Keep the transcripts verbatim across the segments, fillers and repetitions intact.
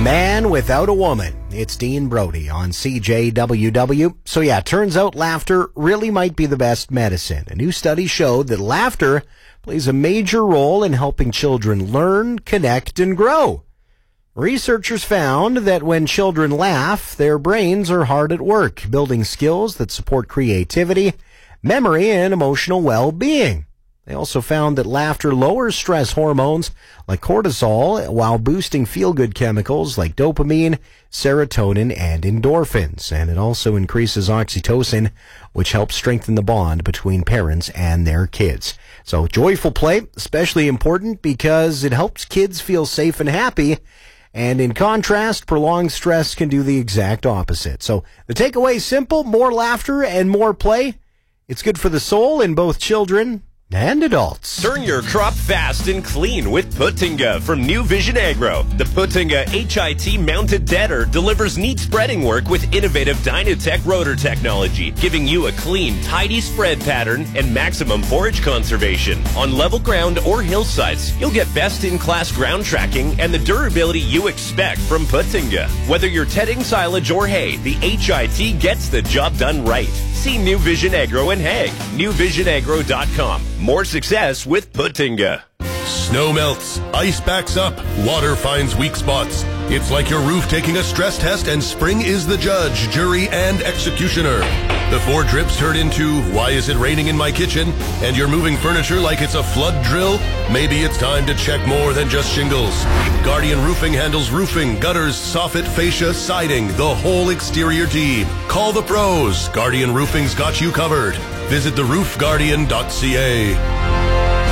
Man Without a Woman. It's Dean Brody on C J W W. So yeah, turns out laughter really might be the best medicine. A new study showed that laughter plays a major role in helping children learn, connect, and grow. Researchers found that when children laugh, their brains are hard at work, building skills that support creativity, memory, and emotional well-being. They also found that laughter lowers stress hormones like cortisol while boosting feel-good chemicals like dopamine, serotonin, and endorphins. And it also increases oxytocin, which helps strengthen the bond between parents and their kids. So joyful play, especially important because it helps kids feel safe and happy. And in contrast, prolonged stress can do the exact opposite. So the takeaway is simple: more laughter and more play. It's good for the soul in both children and adults. Turn your crop fast and clean with Putinga from New Vision Agro. The Putinga H I T mounted deader delivers neat spreading work with innovative Dynatech rotor technology, giving you a clean, tidy spread pattern and maximum forage conservation. On level ground or hillsides, you'll get best-in-class ground tracking and the durability you expect from Putinga. Whether you're tedding silage or hay, the H I T gets the job done right. See New Vision Agro in Hague, new vision agro dot com. More success with Putinga. Snow melts, ice backs up, water finds weak spots. It's like your roof taking a stress test and spring is the judge, jury, and executioner. Before drips turn into, why is it raining in my kitchen? And you're moving furniture like it's a flood drill? Maybe it's time to check more than just shingles. Guardian Roofing handles roofing, gutters, soffit, fascia, siding, the whole exterior team. Call the pros. Guardian Roofing's got you covered. Visit the roof guardian dot c a.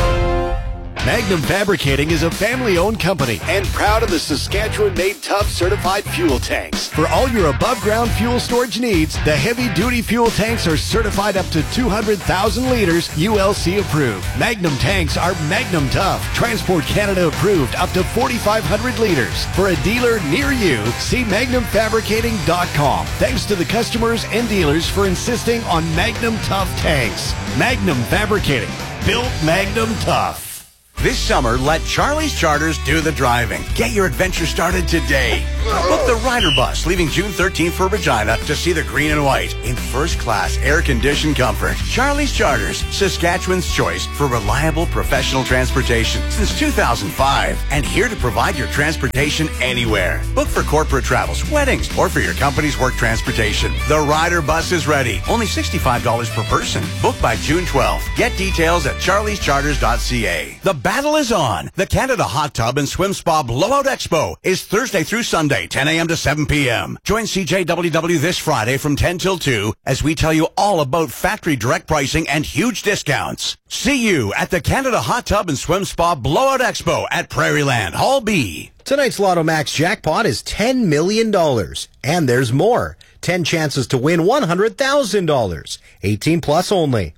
Magnum Fabricating is a family-owned company and proud of the Saskatchewan-made Tough certified fuel tanks. For all your above-ground fuel storage needs, the heavy-duty fuel tanks are certified up to two hundred thousand liters, U L C approved. Magnum tanks are Magnum Tough, Transport Canada approved up to forty-five hundred liters. For a dealer near you, see magnum fabricating dot com. Thanks to the customers and dealers for insisting on Magnum Tough tanks. Magnum Fabricating, built Magnum Tough. This summer, let Charlie's Charters do the driving. Get your adventure started today. Book the Rider Bus leaving June thirteenth for Regina to see the green and white in first-class air-conditioned comfort. Charlie's Charters, Saskatchewan's choice for reliable professional transportation since two thousand five, and here to provide your transportation anywhere. Book for corporate travels, weddings, or for your company's work transportation. The Rider Bus is ready. Only sixty-five dollars per person. Book by June twelfth. Get details at charlies charters dot c a. The battle is on. The Canada Hot Tub and Swim Spa Blowout Expo is Thursday through Sunday, ten a.m. to seven p.m. Join C J W W this Friday from ten till two as we tell you all about factory direct pricing and huge discounts. See you at the Canada Hot Tub and Swim Spa Blowout Expo at Prairieland, Hall B. Tonight's Lotto Max jackpot is ten million dollars. And there's more. ten chances to win one hundred thousand dollars. eighteen plus only.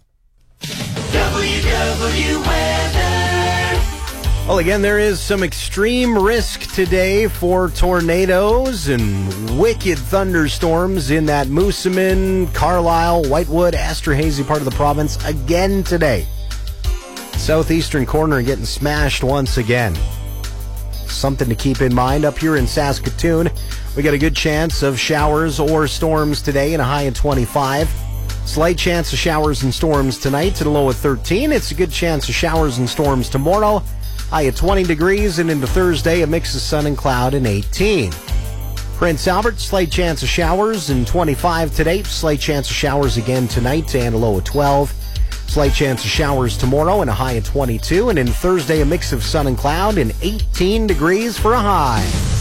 W W weather. Well, again, there is some extreme risk today for tornadoes and wicked thunderstorms in that Moosomin, Carlisle, Whitewood, Esterhazy part of the province again today. Southeastern corner getting smashed once again. Something to keep in mind up here in Saskatoon. We got a good chance of showers or storms today and a high of twenty-five. Slight chance of showers and storms tonight and a low of thirteen. It's a good chance of showers and storms tomorrow. High at twenty degrees, and into Thursday, a mix of sun and cloud and eighteen. Prince Albert, slight chance of showers and twenty-five today. Slight chance of showers again tonight and a low of twelve. Slight chance of showers tomorrow and a high of twenty-two. And in Thursday, a mix of sun and cloud and eighteen degrees for a high.